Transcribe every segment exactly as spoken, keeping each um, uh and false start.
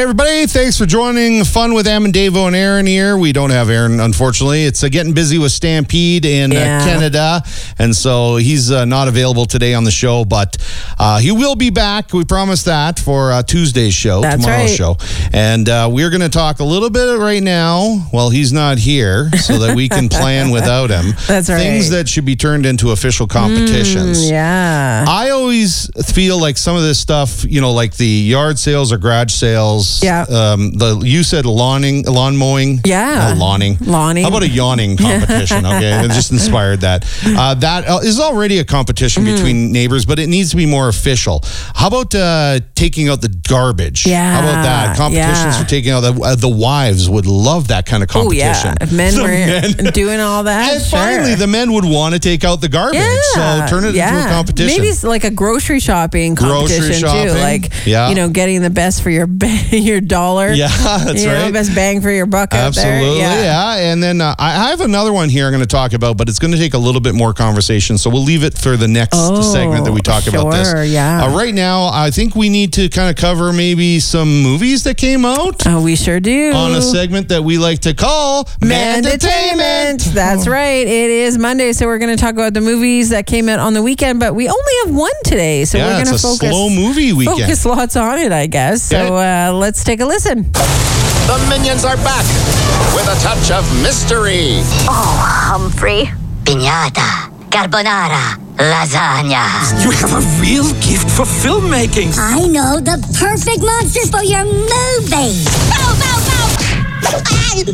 everybody. Thanks for joining Fun with Em and Davo and Aaron here. We don't have Aaron, unfortunately. It's uh, getting busy with Stampede in yeah. uh, Canada, and so he's uh, not available today on the show, but uh, he will be back. We promised that for uh, Tuesday's show, That's tomorrow's right. show. And uh, we're going to talk a little bit right now while he's not here so that we can plan without him. That's right. Things that should be turned into official competitions. Mm, yeah. I always feel like some of this stuff, you know, like the yard sales or garage sales. Yeah. Um, the you said lawning, lawn mowing. Yeah. Oh, lawning. Lawning. How about a yawning competition? Okay, it just inspired that. Uh, that uh, is already a competition Mm. between neighbors, but it needs to be more official. How about uh, taking out the garbage? Yeah. How about that? Competitions yeah. for taking out the, uh, the wives would love that kind of Oh, competition. yeah. If men The were men- doing all that, And sure. finally, the men would want to take out the garbage. Yeah, So turn it yeah. into a competition. Maybe it's like a grocery shopping competition Grocery shopping, too. Like, yeah. you know, getting the best for your your dollar. Yeah, that's you know, right. best bang for your buck out there. Absolutely, Yeah. yeah. And then uh, I I have another one here I'm going to talk about, but it's going to take a little bit more conversation. So we'll leave it for the next Oh, segment that we talk about this. sure, yeah. Uh, right now, I think we need to kind of cover maybe some movies that came out Oh, we sure do. on a segment that we like to call Mandatainment. That's right. It is Monday, so we're going to talk about the movies that came out on the weekend, but we only have one today, so Yeah, we're going it's to a focus slow movie weekend. Focus lots on it, I guess. So uh, let's take a listen. The Minions are back with a touch of mystery. Oh, Humphrey. Piñata. Carbonara. Lasagna. You have a real gift for filmmaking. I know the perfect monsters for your movie. Bow, bow,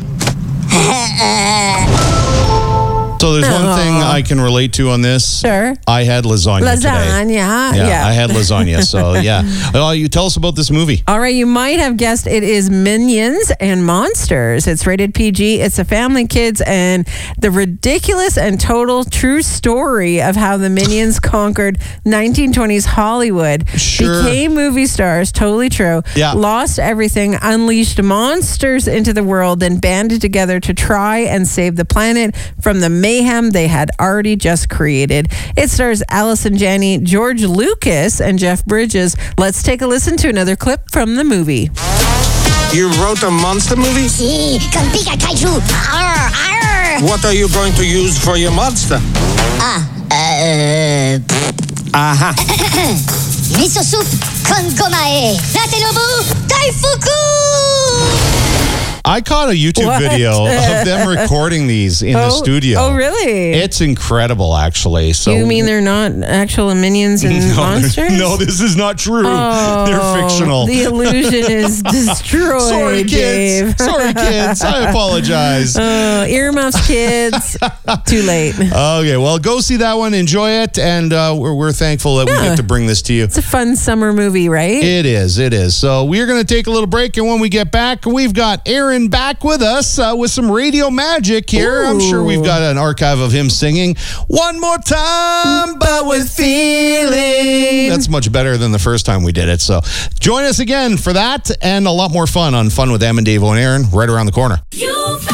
So there's one Aw. thing I can relate to on this. Sure. I had lasagna, today. Lasagna. Yeah, Yeah. I had lasagna. So yeah. Well, you tell us about this movie. All right, you might have guessed it is Minions and Monsters. It's rated P G. It's a family, kids, and the ridiculous and total true story of how the Minions conquered nineteen twenties Hollywood, Sure. became movie stars, totally true, Yeah. lost everything, unleashed monsters into the world, and banded together to try and save the planet from the mayhem they had already just created. It stars Allison Janney, George Lucas, and Jeff Bridges. Let's take a listen to another clip from the movie. You wrote a monster movie? Sí, con pica kaiju. Arr, arr. What are you going to use for your monster? Ah, uh, Aha. miso soup con gomae. Natenobu Daifuku. I caught a YouTube What? video of them recording these in the Oh, studio. Oh, really? It's incredible, actually. So you mean they're not actual minions and no, monsters? No, this is not true. Oh, They're fictional. The illusion is destroyed, Sorry, kids. Dave. Sorry, kids. I apologize. Uh, earmuffs, kids. Too late. Okay, well, go see that one. Enjoy it. And uh, we're, we're thankful that we Yeah. get to bring this to you. It's a fun summer movie, right? It is. It is. So we're going to take a little break. And when we get back, we've got Aaron back with us uh, with some radio magic here. I'm sure we've got an archive of him singing One More Time, but with feeling. That's much better than the first time we did it. So join us again for that and a lot more fun on Fun with Em and Davo and Aaron right around the corner. You